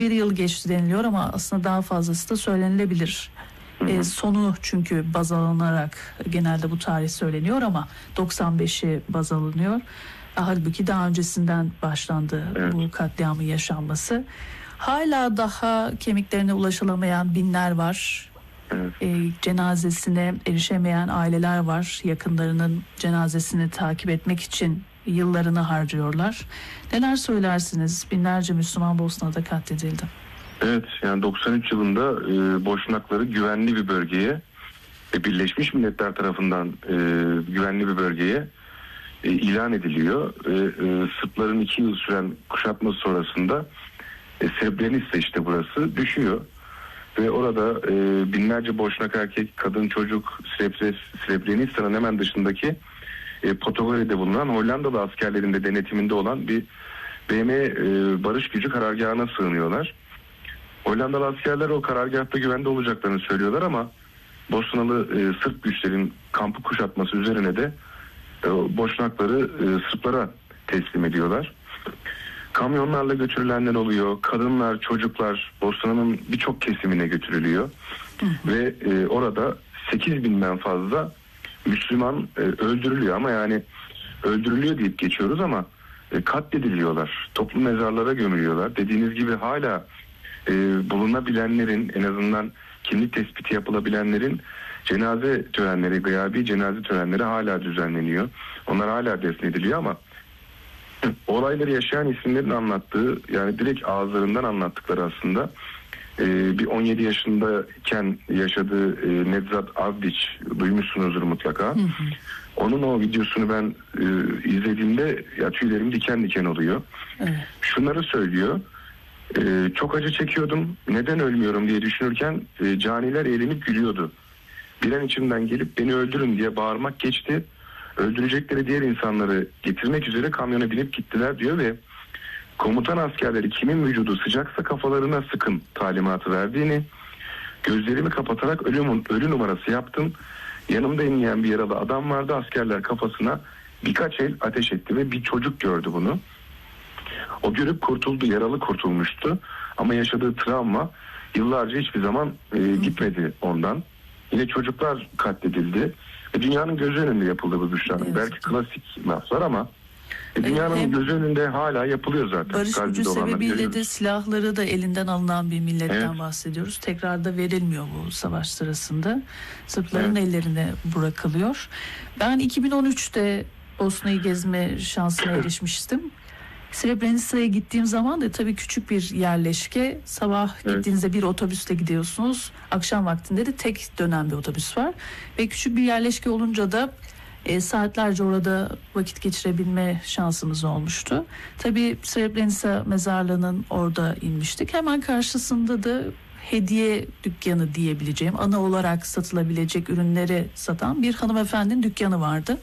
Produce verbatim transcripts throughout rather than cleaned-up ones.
bir yıl geçti deniliyor ama aslında daha fazlası da söylenilebilir. E, sonu çünkü baz alınarak genelde bu tarih söyleniyor ama doksan beşi baz alınıyor. Halbuki daha öncesinden başlandı Evet. bu katliamın yaşanması. Hala daha kemiklerine ulaşılamayan binler var. Evet. E, cenazesine erişemeyen aileler var. Yakınlarının cenazesini takip etmek için yıllarını harcıyorlar. Neler söylersiniz? Binlerce Müslüman Bosna'da katledildi. Evet, yani doksan üç yılında e, Boşnakları güvenli bir bölgeye, e, Birleşmiş Milletler tarafından e, güvenli bir bölgeye e, ilan ediliyor. E, e, Sırpların iki yıl süren kuşatması sonrasında e, Srebrenica işte burası düşüyor. Ve orada e, binlerce Boşnak erkek, kadın, çocuk Srebrenica'nın Srebrenica'nın hemen dışındaki e, Potogori'de bulunan Hollandalı askerlerin de denetiminde olan bir B M e, barış gücü karargahına sığınıyorlar. Hollandalı askerler o karargahta güvende olacaklarını söylüyorlar ama Bosnalı e, Sırp güçlerin kampı kuşatması üzerine de e, Boşnakları e, Sırplara teslim ediyorlar. Kamyonlarla götürülenler oluyor. Kadınlar, çocuklar Bosna'nın birçok kesimine götürülüyor. Hı hı. Ve e, orada sekiz binden fazla Müslüman e, öldürülüyor ama yani öldürülüyor deyip geçiyoruz ama e, katlediliyorlar. Toplu mezarlara gömülüyorlar. Dediğiniz gibi hala e, bulunabilenlerin, en azından kimlik tespiti yapılabilenlerin cenaze törenleri, gıyabi cenaze törenleri hala düzenleniyor. Onlar hala defnediliyor ama olayları yaşayan isimlerin anlattığı, yani direkt ağızlarından anlattıkları aslında e, bir on yedi yaşındayken yaşadığı e, Nevzat Avdić, duymuşsunuzdur mutlaka. Hı hı. Onun o videosunu ben e, izlediğimde ya tüylerim diken diken oluyor. Evet. Şunları söylüyor. E, çok acı çekiyordum. Neden ölmüyorum diye düşünürken e, caniler eğlenip gülüyordu. Bir an içimden gelip beni öldürün diye bağırmak geçti. Öldürecekleri diğer insanları getirmek üzere kamyona binip gittiler diyor ve komutan askerleri kimin vücudu sıcaksa kafalarına sıkın talimatı verdiğini, gözlerimi kapatarak ölüm, ölü numarası yaptım. Yanımda inleyen bir yaralı adam vardı. Askerler kafasına birkaç el ateş etti ve bir çocuk gördü bunu. O görüp kurtuldu, yaralı kurtulmuştu. Ama yaşadığı travma yıllarca hiçbir zaman e, gitmedi ondan. Yine çocuklar katledildi. Ve dünyanın gözü önünde yapıldı bu Büşra'nın. Evet. Belki klasik laflar ama e, dünyanın Hem gözü önünde hala yapılıyor zaten. Barış gücü sebebiyle de silahları da elinden alınan bir milletten evet. bahsediyoruz. Tekrar da verilmiyor bu savaş sırasında. Sırpların evet. ellerine bırakılıyor. Ben iki bin on üçte Bosna'yı gezme şansına erişmiştim. Srebrenica'ya gittiğim zaman da tabii küçük bir yerleşke. Sabah evet. gittiğinizde bir otobüsle gidiyorsunuz. Akşam vaktinde de tek dönen bir otobüs var. Ve küçük bir yerleşke olunca da e, saatlerce orada vakit geçirebilme şansımız olmuştu. Tabii Srebrenica mezarlığının orada inmiştik. Hemen karşısında da hediye dükkanı diyebileceğim, ana olarak satılabilecek ürünleri satan bir hanımefendinin dükkanı vardı.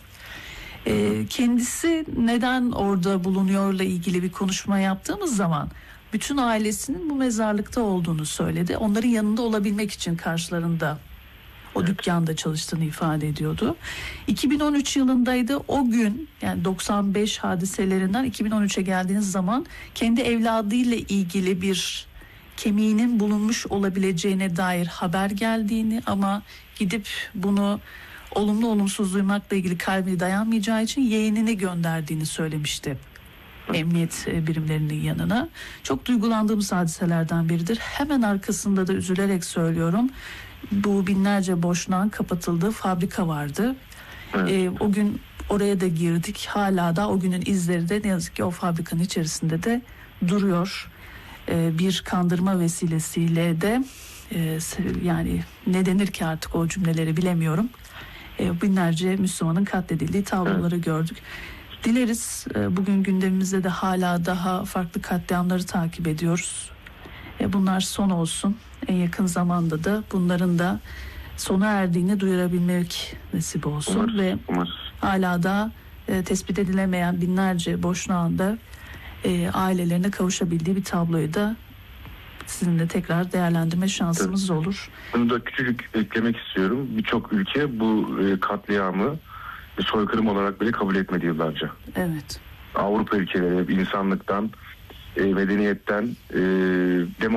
Kendisi neden orada bulunuyorla ilgili bir konuşma yaptığımız zaman bütün ailesinin bu mezarlıkta olduğunu söyledi. Onların yanında olabilmek için karşılarında o dükkanda çalıştığını ifade ediyordu. iki bin on üç yılındaydı. O gün, yani doksan beş hadiselerinden iki bin on üçe geldiğiniz zaman kendi evladıyla ilgili bir kemiğinin bulunmuş olabileceğine dair haber geldiğini ama gidip bunu olumlu olumsuz duymakla ilgili kalbine dayanmayacağı için yeğenini gönderdiğini söylemişti emniyet birimlerinin yanına. Çok duygulandığımız hadiselerden biridir. Hemen arkasında da üzülerek söylüyorum, bu binlerce Boşnak'ın kapatıldığı fabrika vardı. Evet. Ee, o gün oraya da girdik. Hala da o günün izleri de ne yazık ki o fabrikanın içerisinde de duruyor. Ee, bir kandırma vesilesiyle de e, yani ne denir ki artık o cümleleri bilemiyorum. Binlerce Müslümanın katledildiği tabloları evet. gördük. Dileriz bugün gündemimizde de hala daha farklı katliamları takip ediyoruz. Bunlar son olsun. En yakın zamanda da bunların da sona erdiğini duyurabilmek nasip olsun. Umarız, ve umarız. Hala da tespit edilemeyen binlerce Boşnak'ın da ailelerine kavuşabildiği bir tabloyu da sizinle tekrar değerlendirme şansımız evet. olur. Bunu da küçücük eklemek istiyorum. Birçok ülke bu katliamı soykırım olarak bile kabul etmedi yıllarca. Evet. Avrupa ülkeleri insanlıktan e, medeniyetten, e,